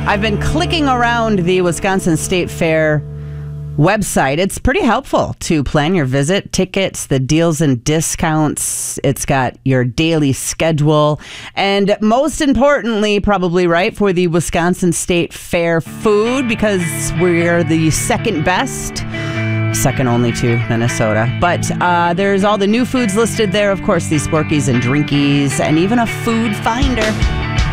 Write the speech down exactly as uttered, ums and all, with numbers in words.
I've been clicking around the Wisconsin State Fair website. It's pretty helpful to plan your visit, tickets, the deals and discounts. It's got your daily schedule. And most importantly, probably right, for the Wisconsin State Fair food, because we're the second best, second only to Minnesota. But uh, there's all the new foods listed there. Of course, these Sporkies and Drinkies, and even a food finder.